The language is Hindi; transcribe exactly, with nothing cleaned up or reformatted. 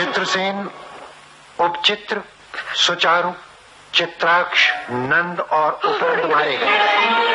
चित्रसेन, उपचित्र, सुचारू, चित्राक्ष, नंद और उपनंद मारे गए।